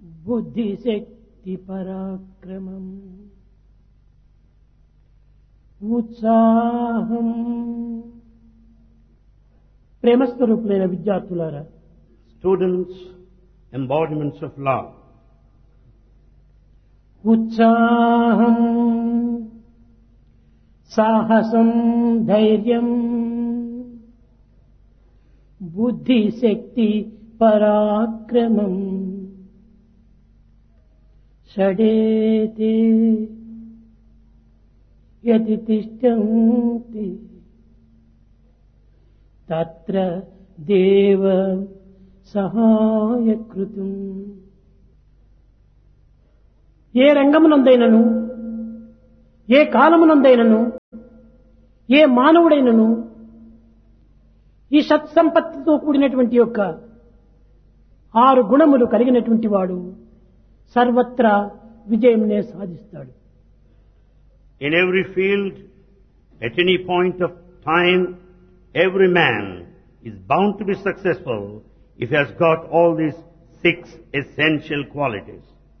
బుద్ధిశక్తి పరాక్రమం ఉత్సాహం. ప్రేమస్వరూపులైన విద్యార్థులారా, Students, embodiments of love. ఉత్సాహం, సాహసం, ధైర్యం, బుద్ధిశక్తి పరాక్రమం, షడేతే యతి తిష్టంతి తత్ర దేవ సహాయకృతం. ఏ రంగమునందైనను, ఏ కాలమునందైనను, ఏ మానవుడైనను ఈ సత్సంపత్తితో కూడినటువంటి యొక్క 6 గుణములు కలిగినటువంటి వాడు సర్వత్రా విజయంనే సాధిస్తాడు. In every field, at any point of time, every man is bound to be successful if he has got all these 6 essential qualities.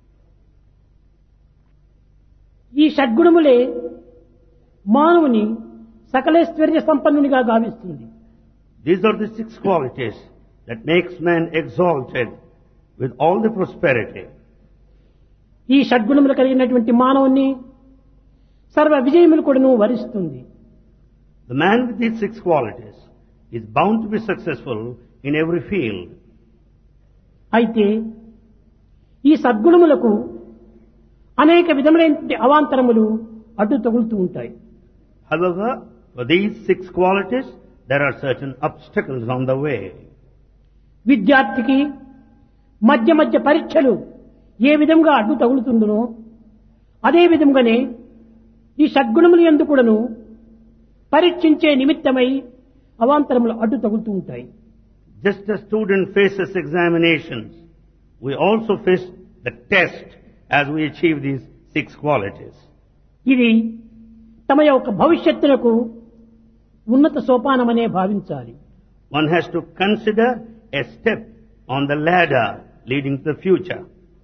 ఈ షడ్గుణములే మానవుని సకలైశ్వర్య సంపన్నునిగా గావిస్తుంది. These are the 6 qualities that makes man exalted with all the prosperity. ఈ షడ్గుణములు కలిగినటువంటి మానవుని సర్వ విజయములు కూడాను వరిస్తుంది. The man with these 6 qualities is bound to be successful in every field. అయితే ఈ సద్గుణములకు అనేక విధములైన అవాంతరములు అడ్డు తగులుతూ ఉంటాయి. However, for these 6 qualities, there are certain obstacles on the way. విద్యార్థికి మధ్య మధ్య పరీక్షలు ఏ విధంగా అడ్డు తగులుతుందో అదే విధంగానే ఈ షడ్గుణములు యందు కూడాను పరీక్షించే నిమిత్తమై అవాంతరములు అడ్డు తగులుతూ ఉంటాయి. Just as student faces examinations, we also face the test as we achieve these 6 qualities. ఇది తమ యొక్క భవిష్యత్తునకు ఉన్నత సోపానమనే భావించాలి. One has to consider a step on the ladder leading to the future.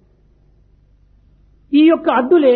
ఈ యొక్క అడ్డులే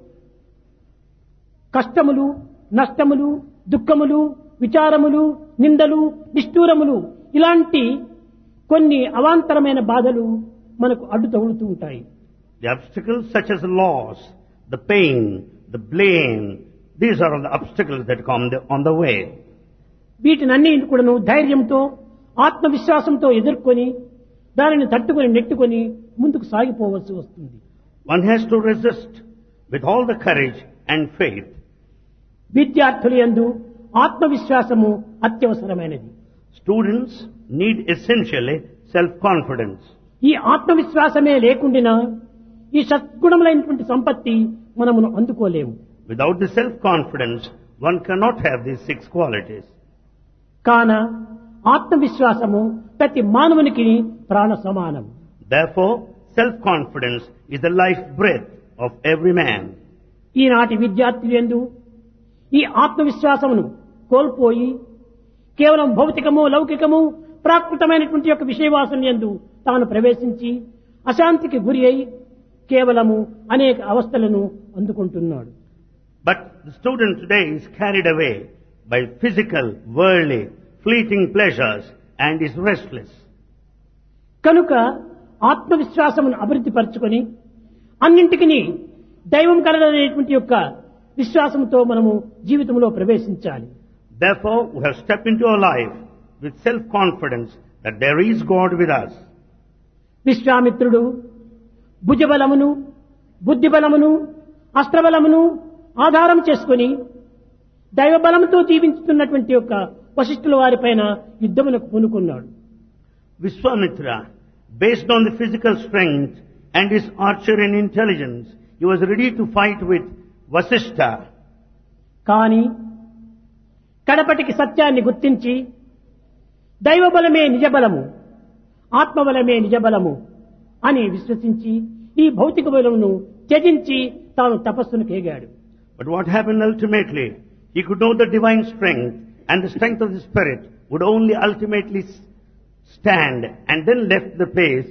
కష్టములు, నష్టములు, దుఃఖములు, విచారములు, నిందలు, నిష్ఠూరములు ఇలాంటి కొన్ని అవాంతరమైన బాధలు మనకు అడ్డు తగులుతూ ఉంటాయి. The obstacles such as loss, the pain, the blame, these are all the obstacles that come on the way. వీటినన్నీ కూడాను ధైర్యంతో, ఆత్మవిశ్వాసంతో ఎదుర్కొని దానిని తట్టుకొని నెట్టుకొని ముందుకు సాగిపోవలసి వస్తుంది. One has to resist with all the courage and faith. విద్యార్థుల యందు ఆత్మవిశ్వాసము అత్యవసరమైనది. Students need essentially self-confidence. ఈ ఆత్మవిశ్వాసమే లేకుండా ఈ సద్గుణములైనటువంటి సంపత్తి మనమును అందుకోలేము. Without the self-confidence, one cannot have these 6 qualities. కాన ఆత్మవిశ్వాసము ప్రతి మానవునికి ప్రాణ సమానం. Therefore, self-confidence is the life breath of every man. ఈనాటి విద్యార్థులు యందు ఈ ఆత్మవిశ్వాసమును కోల్పోయి కేవలం భౌతికము, లౌకికము, ప్రాకృతమైనటువంటి యొక్క విషయవాసన యందు తాను ప్రవేశించి అశాంతికి గురి అయి కేవలము అనేక అవస్థలను అందుకుంటున్నాడు. But the student today is carried away by physical, worldly, fleeting pleasures and is restless. కనుక ఆత్మవిశ్వాసమును అభివృద్ధి పరచుకొని అన్నింటికి దైవం కలదనేటువంటి యొక్క విశ్వాసంతో మనము జీవితంలో ప్రవేశించాలి. Therefore, we have stepped into our life with self-confidence that there is God with us. విశ్వామిత్రుడు భుజబలమును, బుద్ధిబలమును, అస్త్రబలమును ఆధారం చేసుకుని దైవబలంతో జీవించుతున్నటువంటి యొక్క వశిష్ఠుల వారిపైన యుద్ధమునకు పూనుకున్నాడు. Vishwamitra, based on the physical strength and his archery and intelligence, he was ready to fight with Vasishtha. కానీ కడపటికి సత్యాన్ని గుర్తించి దైవబలమే నిజబలము, ఆత్మబలమే నిజబలము అని విశ్వసించి ఈ భౌతిక బలమును త్యజించి తాను తపస్సును కేగాడు. But what happened ultimately? He could know the divine strength and the strength of the spirit would only ultimately stand and then left the place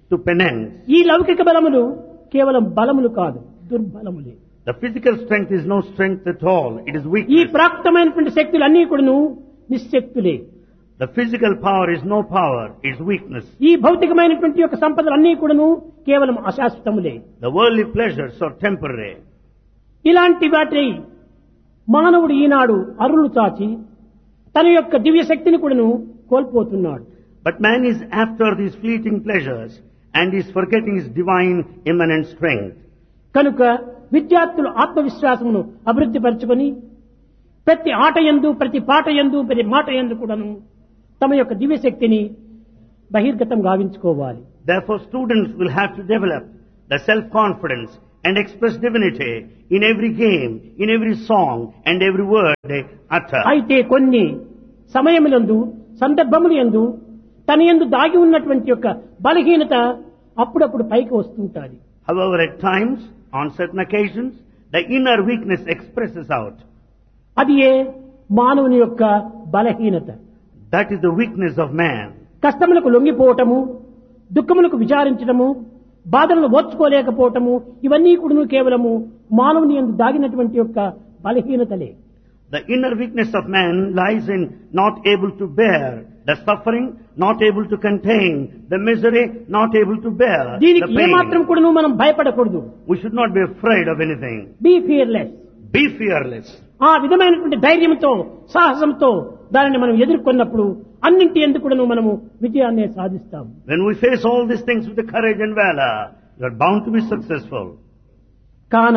to penance. ఈ లౌకిక బలములు కేవలం బలములు కాదు, దుర్బలములే. The physical strength is no strength at all. It is ఈ weakness. ప్రాప్తమైనటువంటి శక్తులు అన్ని కూడాను నిశ్శక్తులే. The physical power is no power. It is weakness. ఈ భౌతికమైనటువంటి యొక్క సంపదలు అన్ని కూడాను కేవలం అశాశ్వతములే. The worldly pleasures are temporary. ఇలాంటి వాటి మానవుడు ఈనాడు అరులు చాచి తన యొక్క దివ్య శక్తిని కూడాను కోల్పోతున్నాడు. But man is after these fleeting pleasures and is forgetting his divine immanent strength. కనుక విద్యార్థులు ఆత్మవిశ్వాసమును అభివృద్ధి పరచుకొని ప్రతి ఆట యందు, ప్రతి పాట యందు, ప్రతి మాట యందు కూడాను తమ యొక్క దివ్య శక్తిని బహిర్గతం గావించుకోవాలి. Therefore, students will have to develop the self-confidence and express divinity in every game, in every song, and every word they utter. అయితే కొన్ని సమయములందు, సందర్భముల యందు తన యందు దాగి ఉన్నటువంటి యొక్క బలహీనత అప్పుడప్పుడు పైకి వస్తుంటాది. However, at times, on certain occasions, the inner weakness expresses out. అది ఏ మానవుని యొక్క బలహీనత. That is the weakness of man. కష్టములకు లొంగిపోవటము, దుఃఖములకు విచారించడము, బాధలను ఓర్చుకోలేకపోవటము, ఇవన్నీ కూడా కేవలము మానవుని యందు దాగినటువంటి యొక్క బలహీనతలే. The inner weakness of man lies in not able to bear the suffering, not able to contain the misery, not able to bear the దీనికి ఏమాత్రం pain. కూడా మనం భయపడకూడదు. We should not be afraid of anything. Be fearless. Be fearless. ఆ విధమైనటువంటి ధైర్యంతో, సాహసంతో దానిని మనం ఎదుర్కొన్నప్పుడు అన్నింటి ఎందుకు కూడా మనము విజయాన్ని సాధిస్తాం. When we face all these things with the courage and valor, you are bound to be successful. కాన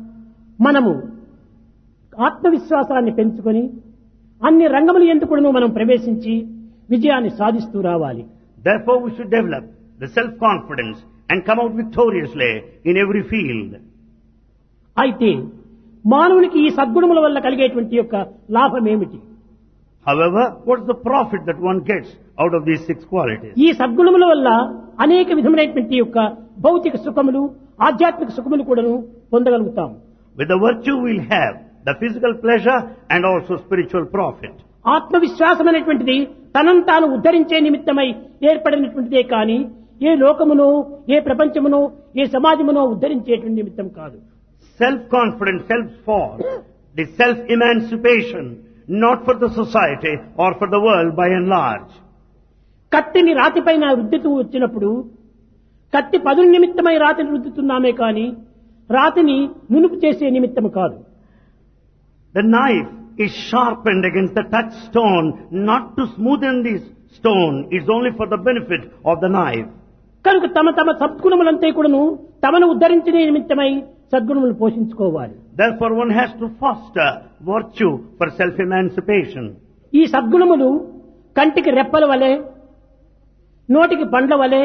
మనము ఆత్మవిశ్వాసాన్ని పెంచుకొని అన్ని రంగముల ఎందుకు కూడా మనం ప్రవేశించి విజయాన్ని సాధిస్తూ రావాలి. Therefore, we should develop the self-confidence and come out victoriously in every field. అయితే మానవునికి ఈ సద్గుణముల వల్ల కలిగేటువంటి యొక్క లాభం ఏమిటి? However, what is the profit that one gets out of these 6 qualities? ఈ సద్గుణముల వల్ల అనేక విధమైనటువంటి యొక్క భౌతిక సుఖములు, ఆధ్యాత్మిక సుఖములు కూడాను పొందగలుగుతాం. With the virtue we'll have the physical pleasure and also spiritual profit. ఆత్మవిశ్వాసం అనేటువంటిది తనను తాను ఉద్ధరించే నిమిత్తమై ఏర్పడినటువంటిదే కానీ ఏ లోకమునో, ఏ ప్రపంచమునో, ఏ సమాజమునో ఉద్ధరించేటువంటి నిమిత్తం కాదు. Self-confidence, self-force, the self-emancipation, not for the society or for the world by and large. కత్తిని రాతిపైన రుద్దుతూ వచ్చినప్పుడు కత్తి పదుల నిమిత్తమై రాతిని రుద్దుతున్నామే కానీ రాతిని నునుపు చేసే నిమిత్తము కాదు. The knife is sharpened against the touchstone, not to smoothen this stone. It's only for the benefit of the knife. కనుక తమ తమ సద్గుణములంతా కూడాను తమను ఉద్ధరించే నిమిత్తమై సద్గుణములు పోషించుకోవాలి. Therefore, one has to foster virtue for self-emancipation. ఈ సద్గుణములు కంటికి రెప్పల వలె, నోటికి పండ్ల వలె,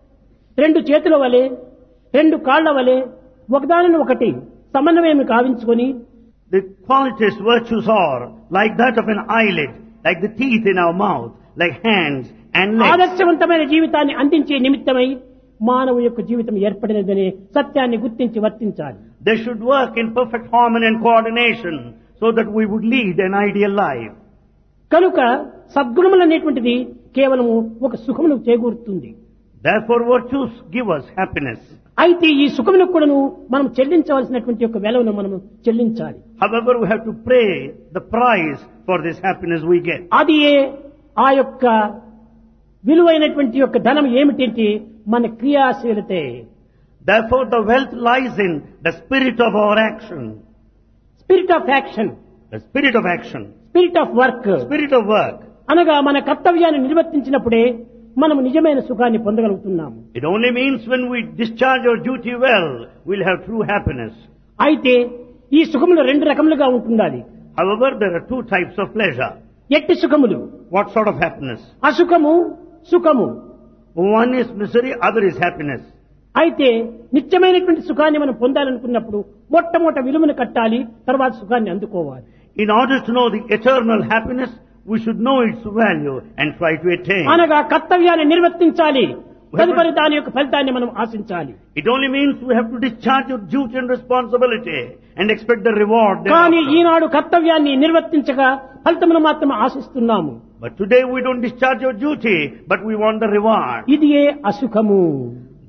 2 చేతుల వలె, 2 కాళ్ల వలె ఒకదానిని ఒకటి సమన్వయం కావించుకొని The qualities, virtues are like that of an eyelid, like the teeth in our mouth, like hands and legs. ఆదర్శవంతమైన జీవితాన్ని అందించే నిమిత్తమై మానవ యొక్క జీవితం ఏర్పడినదనే సత్యాన్ని గుర్తించి వర్తించాలి. They should work in perfect harmony and coordination so that we would lead an ideal life. కనుక సద్గుణములు అనేటువంటిది కేవలము ఒక సుఖమును చేకూరుతుంది. Therefore, virtues give us happiness. అయితే ఈ సుఖమును కూడాను మనం చెల్లించవలసినటువంటి యొక్క వెలవును మనం చెల్లించాలి. However, we have to pay the price for this happiness we get. అది ఆ యొక్క విలువైనటువంటి యొక్క ధనం ఏమిటంటే మన క్రియాశీలతే. Therefore, the wealth lies in the spirit of our action. Spirit of action, The spirit of action. Spirit of work Spirit of work. అనగా మన కర్తవ్యాన్ని నిర్వర్తించినప్పుడే మనం నిజమైన సుఖాన్ని పొందగలుగుతున్నాము. It only means when we discharge our duty well, we'll have true happiness. అయితే ఈ సుఖములు 2 రకములుగా ఉంటుండాలి. However, there are 2 types of pleasure. ఎట్టి సుఖములు? What sort of happiness? అసుఖము, సుఖము. One is misery, other is happiness. అయితే నిత్యమైనటువంటి సుఖాన్ని మనం పొందాలనుకున్నప్పుడు మొట్టమొదట విలువను కట్టాలి, తర్వాత సుఖాన్ని అందుకోవాలి. In order to know the eternal happiness, we should know its value and try to attain. అనగా కర్తవ్యాన్ని నిర్వర్తించాలి, తదుపరి దాని యొక్క ఫలితాన్ని మనం ఆశించాలి. It only means we have to discharge your duty and responsibility and expect the reward కానీ thereafter. ఈనాడు కర్తవ్యాన్ని నిర్వర్తించగా ఫలితమును మాత్రం ఆశిస్తున్నాము. But today we don't discharge your duty, but we want the reward. ఇది అసుఖము.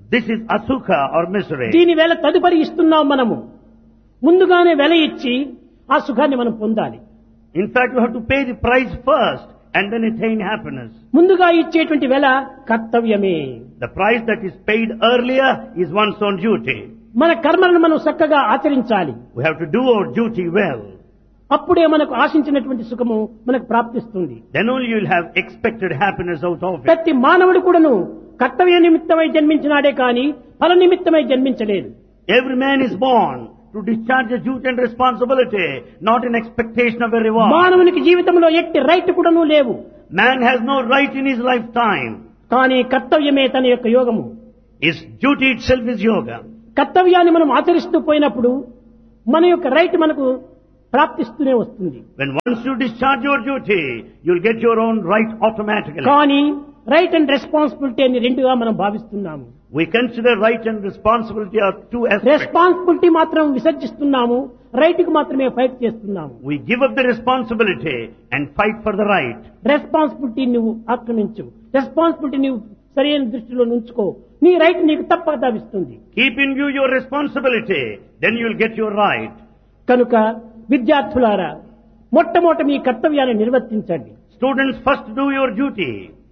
This is asukha or misery. దీని వేళ తదుపరి ఇస్తున్నాం మనము. ముందుగానే వెల ఇచ్చి ఆ సుఖాన్ని మనం పొందాలి. In fact, you have to pay the price first and then attain happiness. ముందుగా ఇచ్చేటువంటి వెల కర్తవ్యమే. The price that is paid earlier is one's own duty. మన కర్మలను మనం చక్కగా ఆచరించాలి. We have to do our duty well. అప్పుడే మనకు ఆశించినటువంటి సుఖము మనకు ప్రాప్తిస్తుంది. Then only you will have expected happiness out of it. ప్రతి మానవుడు కూడాను కర్తవ్య నిమిత్తమై జన్మించినాడే కాని ఫల నిమిత్తమై జన్మించలేదు. Every man is born to discharge a duty and responsibility, not in expectation of a reward. మానవునికి జీవితంలో ఎట్టి రైట్ కూడాను లేవు. Man has no right in his lifetime. కానీ కర్తవ్యమే తన యొక్క యోగము. His duty itself is yoga. కర్తవ్యాన్ని మనం ఆచరిస్తూ పోయినప్పుడు మన యొక్క రైట్ మనకు ప్రాప్తిస్తూనే వస్తుంది. When once you discharge your duty, you'll get your own right automatically. కానీ రైట్ అండ్ రెస్పాన్సిబిలిటీ అని రెండుగా మనం భావిస్తున్నాము. We consider right and responsibility are two aspects. Responsibility మాత్రం విసర్జిస్తున్నాము, రైట్ కు మాత్రమే ఫైట్ చేస్తున్నాము. We give up the responsibility and fight for the right. Responsibility నువ్వు ఆక్రమించు, రెస్పాన్సిబిలిటీ నువ్వు సరైన దృష్టిలో ఉంచుకో, నీ రైట్ నీకు తప్పక లభిస్తుంది. Keep in view your responsibility, then you'll get your right. కనుక విద్యార్థులారా, మొట్టమొదట మీ కర్తవ్యాన్ని నిర్వర్తించండి. Students, first do your duty.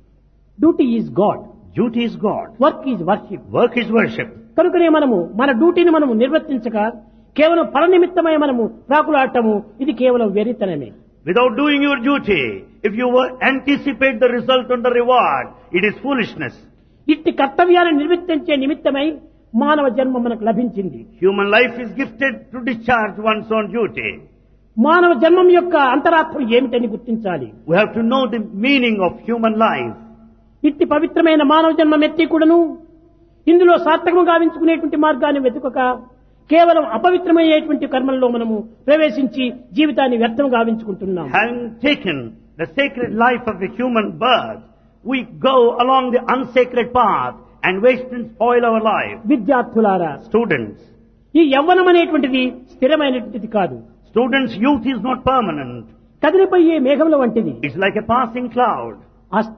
Duty is God, Duty is God. Work is worship. Work is worship. కనుకనే మనము మన డ్యూటీని మనము నిర్వర్తించక కేవలం ఫల నిమిత్తమై మనము ప్రాకులాడటము ఇది కేవలం వెరితనమే. Without doing your duty, if you anticipate the result and the reward, it is foolishness. ఇట్టి కర్తవ్యాన్ని నిర్వర్తించే నిమిత్తమై మానవ జన్మ మనకు లభించింది. Human life is gifted to discharge one's own duty. మానవ జన్మం యొక్క అంతరాత్మ ఏమిటని గుర్తించాలి. We have to know the meaning of human life. ఇట్టి పవిత్రమైన మానవ జన్మం ఎత్తి కూడాను ఇందులో సార్థకము గావించుకునేటువంటి మార్గాన్ని వెతుకక కేవలం అపవిత్రమయ్యేటువంటి కర్మల్లో మనము ప్రవేశించి జీవితాన్ని వ్యర్థం గావించుకుంటున్నాం. Having taken the sacred life of the human birth, we go along the unsacred path and waste and spoil our life. విద్యార్థులారా, Students, ఈ యవ్వనం అనేటువంటిది స్థిరమైనటువంటిది కాదు. Students' youth is not permanent. కదిలిపోయే మేఘముల వంటిది. It's like a passing cloud.